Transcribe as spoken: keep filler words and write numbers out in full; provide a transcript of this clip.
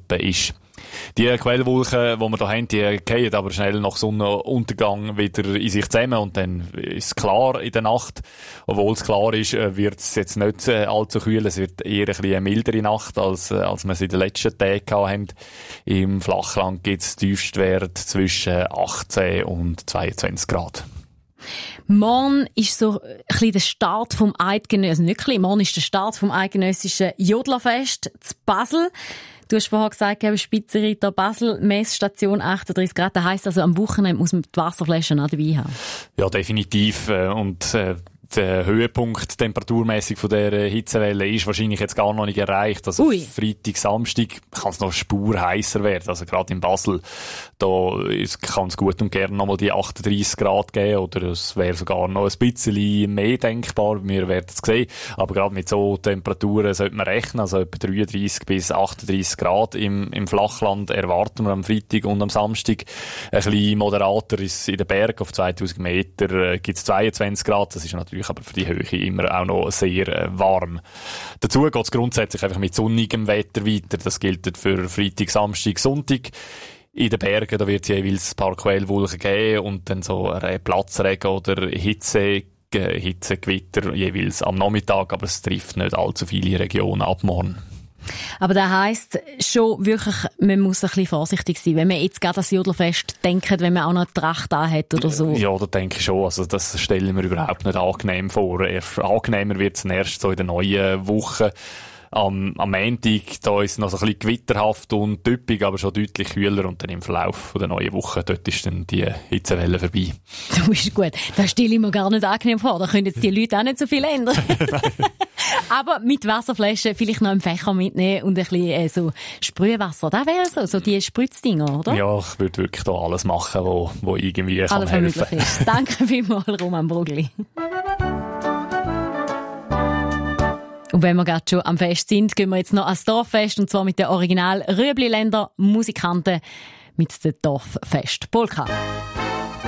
Alpen ist. Die Quellwolken, die wir hier haben, die fallen aber schnell nach Sonnenuntergang wieder in sich zusammen und dann ist es klar in der Nacht. Obwohl es klar ist, wird es jetzt nicht allzu kühl. Es wird eher ein bisschen eine mildere Nacht, als, als wir es in den letzten Tagen hatten. Im Flachland gibt es Tiefstwert zwischen achtzehn und zweiundzwanzig Grad. Morgen ist so ein bisschen der Start vom Eidgenössischen, also nicht ein bisschen, morgen ist der Start vom Eidgenössischen Jodlerfest zu Basel. Du hast vorher gesagt, eben Spitzenreiter Basel, Messstation achtunddreißig Grad. Das heisst also, am Wochenende muss man die Wasserflaschen auch dabei haben. Ja, definitiv. Und äh, der Höhepunkt temperaturmäßig von dieser Hitzewelle ist wahrscheinlich jetzt gar noch nicht erreicht. Also Ui. Freitag, Samstag kann es noch spur heißer werden. Also gerade in Basel, da kann es gut und gerne noch mal die achtunddreißig Grad geben oder es wäre sogar noch ein bisschen mehr denkbar. Wir werden es sehen. Aber gerade mit so Temperaturen sollte man rechnen. Also etwa dreiunddreißig bis achtunddreißig Grad im, im Flachland erwarten wir am Freitag und am Samstag. Ein bisschen moderater ist in den Bergen auf zweitausend Meter äh, gibt es zweiundzwanzig Grad. Das ist natürlich aber für die Höhe immer auch noch sehr äh, warm. Dazu geht es grundsätzlich einfach mit sonnigem Wetter weiter. Das gilt für Freitag, Samstag, Sonntag. In den Bergen, da wird es jeweils ein paar Quellwolken geben und dann so ein Platzregen oder Hitze, Hitzegewitter jeweils am Nachmittag, aber es trifft nicht allzu viele Regionen ab morgen. Aber das heisst schon wirklich, man muss ein bisschen vorsichtig sein, wenn man jetzt gerade das Jodlerfest denkt, wenn man auch noch eine Tracht anhat oder so. Ja, das denke ich schon. Also das stelle ich mir überhaupt nicht angenehm vor. Erst angenehmer wird es erst so in der neuen Woche. Am, am Montag, da ist es noch so ein bisschen gewitterhaft und typisch, aber schon deutlich kühler. Und dann im Verlauf der neuen Woche, dort ist dann die Hitzewelle vorbei. Du bist gut. Das stelle ich mir gar nicht angenehm vor. Da können jetzt die Leute auch nicht so viel ändern. Aber mit Wasserflaschen vielleicht noch einen Fächer mitnehmen und ein bisschen äh, so Sprühwasser. Das wäre so, so die Spritzdinger, oder? Ja, ich würde wirklich da alles machen, wo, wo irgendwie alles kann helfen. Ist. Danke vielmals, Roman Brugli. Und wenn wir gerade schon am Fest sind, gehen wir jetzt noch ans Dorffest, und zwar mit den Original Rüebliländer Musikanten mit der Dorffest Polka.